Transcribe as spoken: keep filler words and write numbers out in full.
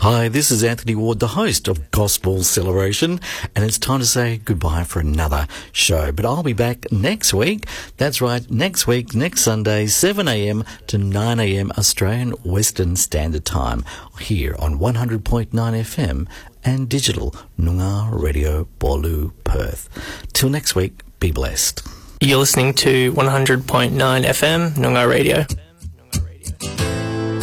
Hi, this is Anthony Ward, the host of Gospel Celebration, and it's time to say goodbye for another show. But I'll be back next week. That's right, next week, next Sunday, seven a.m. to nine a.m. Australian Western Standard Time, here on one hundred point nine F M and digital Noongar Radio Bolu Perth. Till next week, be blessed. You're listening to one hundred point nine F M Noongar Radio.